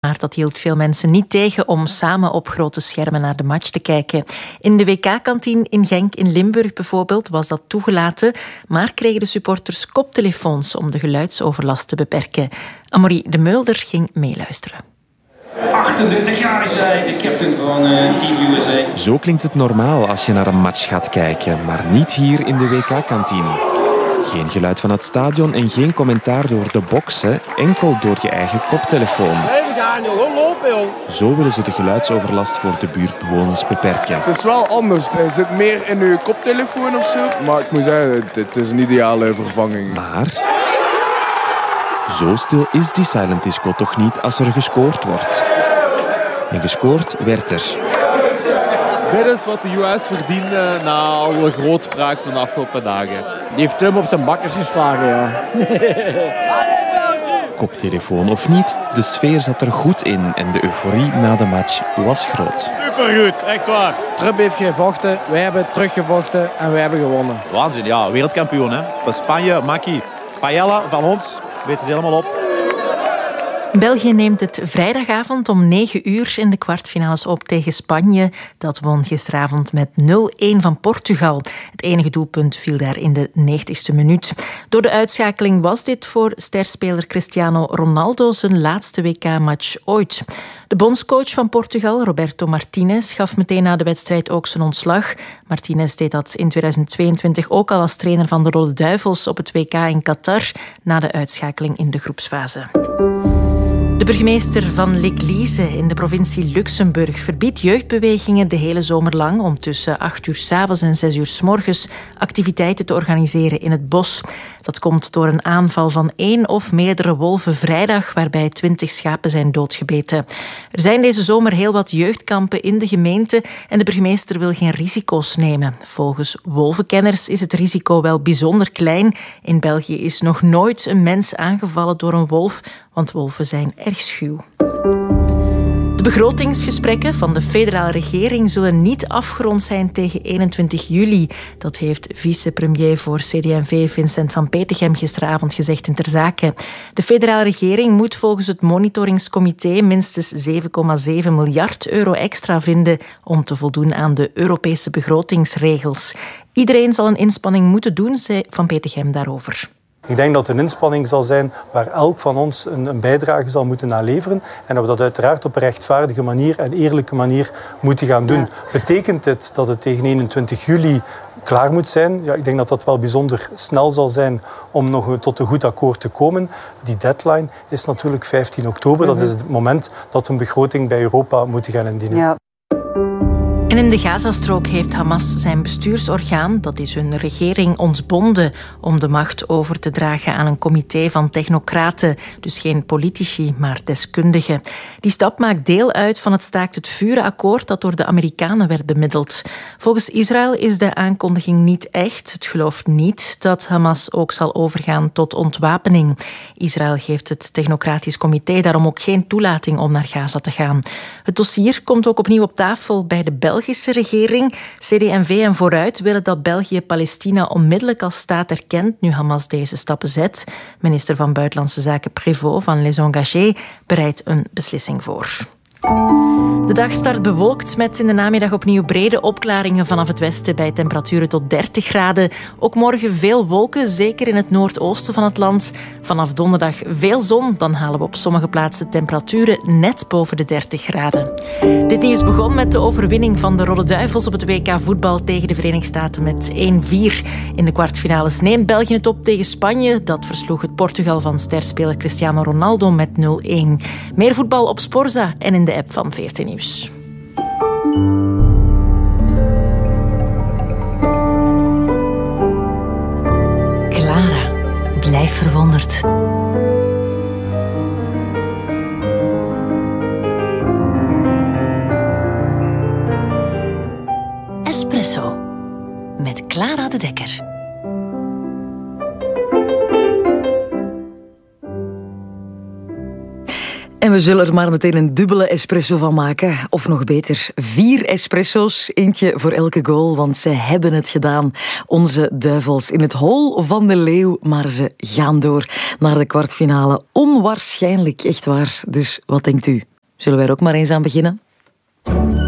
Maar dat hield veel mensen niet tegen om samen op grote schermen naar de match te kijken. In de WK-kantine in Genk in Limburg bijvoorbeeld was dat toegelaten, maar kregen de supporters koptelefoons om de geluidsoverlast te beperken. Amaury de Mulder ging meeluisteren. 38 jaar is hij, de captain van Team USA. Zo klinkt het normaal als je naar een match gaat kijken, maar niet hier in de WK-kantine. Geen geluid van het stadion en geen commentaar door de boksen, enkel door je eigen koptelefoon. We gaan gewoon lopen, joh. Zo willen ze de geluidsoverlast voor de buurtbewoners beperken. Het is wel anders. Je zit meer in je koptelefoon of zo. Maar ik moet zeggen, het is een ideale vervanging. Maar zo stil is die silent disco toch niet als er gescoord wordt. En gescoord werd er. Dit is wat de US verdiende na alle grootspraak van de afgelopen dagen. Die heeft Trump op zijn bakkers geslagen, ja. Koptelefoon of niet, de sfeer zat er goed in en de euforie na de match was groot. Supergoed, echt waar. Trump heeft gevochten, wij hebben teruggevochten en wij hebben gewonnen. Waanzin, ja. Wereldkampioen, hè. Van Spanje, Maki. Paella van ons, weten ze helemaal op. België neemt het vrijdagavond om 9 uur in de kwartfinales op tegen Spanje. Dat won gisteravond met 0-1 van Portugal. Het enige doelpunt viel daar in de 90ste minuut. Door de uitschakeling was dit voor sterspeler Cristiano Ronaldo zijn laatste WK-match ooit. De bondscoach van Portugal, Roberto Martinez, gaf meteen na de wedstrijd ook zijn ontslag. Martinez deed dat in 2022 ook al als trainer van de Rode Duivels op het WK in Qatar, na de uitschakeling in de groepsfase. De burgemeester van L'Église in de provincie Luxemburg verbiedt jeugdbewegingen de hele zomer lang om tussen 8 uur 's avonds en 6 uur 's morgens activiteiten te organiseren in het bos. Dat komt door een aanval van 1 of meerdere wolven vrijdag, waarbij 20 schapen zijn doodgebeten. Er zijn deze zomer heel wat jeugdkampen in de gemeente en de burgemeester wil geen risico's nemen. Volgens wolvenkenners is het risico wel bijzonder klein. In België is nog nooit een mens aangevallen door een wolf, want wolven zijn erg schuw. De begrotingsgesprekken van de federale regering zullen niet afgerond zijn tegen 21 juli. Dat heeft vicepremier voor CD&V Vincent van Petegem gisteravond gezegd in Ter Zake. De federale regering moet volgens het monitoringscomité minstens 7,7 miljard euro extra vinden om te voldoen aan de Europese begrotingsregels. Iedereen zal een inspanning moeten doen, zei Van Petegem daarover. Ik denk dat het een inspanning zal zijn waar elk van ons een bijdrage zal moeten aan leveren en dat we dat uiteraard op een rechtvaardige manier en eerlijke manier moeten gaan doen. Ja. Betekent dit dat het tegen 21 juli klaar moet zijn? Ja, ik denk dat dat wel bijzonder snel zal zijn om nog tot een goed akkoord te komen. Die deadline is natuurlijk 15 oktober. Dat is het moment dat we een begroting bij Europa moeten gaan indienen. Ja. En in de Gazastrook heeft Hamas zijn bestuursorgaan, dat is hun regering, ontbonden om de macht over te dragen aan een comité van technocraten. Dus geen politici, maar deskundigen. Die stap maakt deel uit van het staakt-het-vuren-akkoord dat door de Amerikanen werd bemiddeld. Volgens Israël is de aankondiging niet echt. Het gelooft niet dat Hamas ook zal overgaan tot ontwapening. Israël geeft het technocratisch comité daarom ook geen toelating om naar Gaza te gaan. Het dossier komt ook opnieuw op tafel bij de Belgische regering. CD&V en Vooruit willen dat België Palestina onmiddellijk als staat erkent nu Hamas deze stappen zet. Minister van Buitenlandse Zaken Prévost van Les Engagés bereidt een beslissing voor. De dag start bewolkt met in de namiddag opnieuw brede opklaringen vanaf het westen bij temperaturen tot 30 graden. Ook morgen veel wolken, zeker in het noordoosten van het land. Vanaf donderdag veel zon, dan halen we op sommige plaatsen temperaturen net boven de 30 graden. Dit nieuws begon met de overwinning van de Rode Duivels op het WK voetbal tegen de Verenigde Staten met 1-4. In de kwartfinales neemt België het op tegen Spanje. Dat versloeg het Portugal van sterspeler Cristiano Ronaldo met 0-1. Meer voetbal op Sporza en in de app van VRT Nieuws. Clara, blijf verwonderd. Espresso met Clara de Dekker. En we zullen er maar meteen een dubbele espresso van maken. Of nog beter, 4 espresso's. Eentje voor elke goal, want ze hebben het gedaan. Onze duivels in het hol van de leeuw. Maar ze gaan door naar de kwartfinale. Onwaarschijnlijk, echt waar. Dus wat denkt u? Zullen wij er ook maar eens aan beginnen?